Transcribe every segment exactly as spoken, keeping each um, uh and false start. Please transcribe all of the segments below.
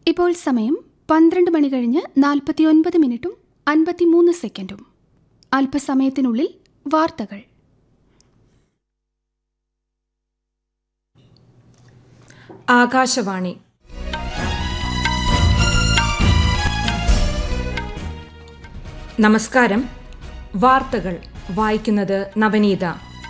ഇപ്പോൾ സമയം പന്ത്രണ്ട് മണി കഴിഞ്ഞ് നാൽപ്പത്തിയൊൻപത് മിനിറ്റും അൻപത്തിമൂന്ന് സെക്കൻഡും. അല്പസമയത്തിനുള്ളിൽ വാർത്തകൾ. ആകാശവാണി. നമസ്കാരം. വാർത്തകൾ വായിക്കുന്നത് നവനീത.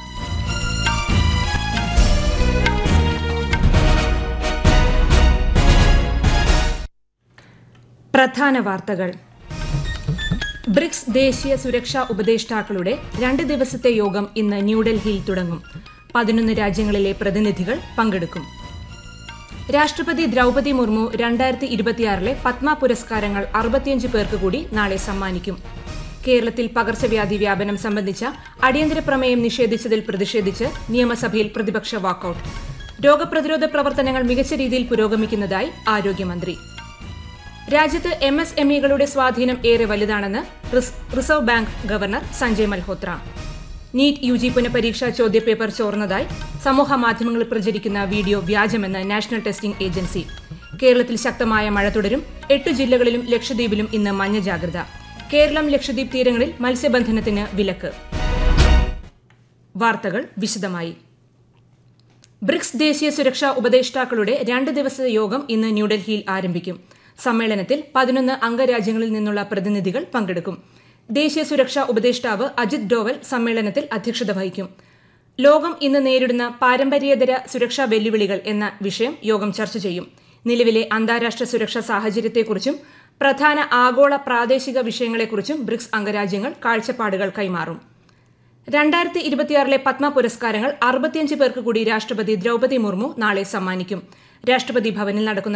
പ്രധാന വാർത്തകൾ. ബ്രിക്സ് ദേശീയ സുരക്ഷാ ഉപദേഷ്ടാക്കളുടെ രണ്ട് ദിവസത്തെ യോഗം ഇന്ന് ന്യൂഡൽഹിയിൽ തുടങ്ങും. പതിനൊന്ന് രാജ്യങ്ങളിലെ പ്രതിനിധികൾ പങ്കെടുക്കും. രാഷ്ട്രപതി ദ്രൗപദി മുർമു രണ്ടായിരത്തി ഇരുപത്തിയാറിലെ പത്മ പുരസ്കാരങ്ങൾ അറുപത്തിയഞ്ച് പേർക്ക് കൂടി നാളെ സമ്മാനിക്കും. കേരളത്തിൽ പകർച്ചവ്യാധി വ്യാപനം സംബന്ധിച്ച അടിയന്തര പ്രമേയം നിഷേധിച്ചതിൽ പ്രതിഷേധിച്ച് നിയമസഭയിൽ പ്രതിപക്ഷ വാക്കൌട്ട്. രോഗപ്രതിരോധ പ്രവർത്തനങ്ങൾ മികച്ച രീതിയിൽ പുരോഗമിക്കുന്നതായി ആരോഗ്യമന്ത്രി. രാജ്യത്ത് എം എസ് എം ഇകളുടെ സ്വാധീനം ഏറെ വലുതാണെന്ന് reserve bank governor Sanjay Malhotra. NEET U G പുനഃപരീക്ഷാ ചോദ്യപേപ്പർ ചോർന്നതായി സമൂഹ മാധ്യമങ്ങളിൽ പ്രചരിക്കുന്ന വീഡിയോ വ്യാജമെന്ന് നാഷണൽ ടെസ്റ്റിംഗ് ഏജൻസി. കേരളത്തിൽ ശക്തമായ മഴ തുടരും. എട്ടു ജില്ലകളിലും ലക്ഷദ്വീപിലും ഇന്ന് മഞ്ഞ ജാഗ്രത. കേരളം ലക്ഷദ്വീപ് തീരങ്ങളിൽ മത്സ്യബന്ധനത്തിന് വിലക്ക്. വാർത്തകൾ വിശദമായി. ബ്രിക്സ് ദേശീയ സുരക്ഷാ ഉപദേഷ്ടാക്കളുടെ രണ്ട് ദിവസത്തെ യോഗം ഇന്ന് ന്യൂഡൽഹിയിൽ ആരംഭിക്കും. സമ്മേളനത്തിൽ പതിനൊന്ന് അംഗരാജ്യങ്ങളിൽ നിന്നുള്ള പ്രതിനിധികൾ പങ്കെടുക്കും. ദേശീയ സുരക്ഷാ ഉപദേഷ്ടാവ് അജിത് ഡോവൽ സമ്മേളനത്തിൽ അധ്യക്ഷത വഹിക്കും. ലോകം ഇന്ന് നേരിടുന്ന പാരമ്പര്യേതര സുരക്ഷാ വെല്ലുവിളികൾ എന്ന വിഷയം യോഗം ചർച്ച ചെയ്യും. നിലവിലെ അന്താരാഷ്ട്ര സുരക്ഷാ സാഹചര്യത്തെക്കുറിച്ചും പ്രധാന ആഗോള പ്രാദേശിക വിഷയങ്ങളെക്കുറിച്ചും ബ്രിക്സ് അംഗരാജ്യങ്ങൾ കാഴ്ചപ്പാടുകൾ കൈമാറും. രണ്ടായിരത്തി ഇരുപത്തിയാറിലെ പത്മ പുരസ്കാരങ്ങൾ അറുപത്തിയഞ്ച് പേർക്ക് കൂടി രാഷ്ട്രപതി ദ്രൗപദി മുർമു നാളെ സമ്മാനിക്കും. രാഷ്ട്രപതി ഭവനിൽ നടക്കുന്ന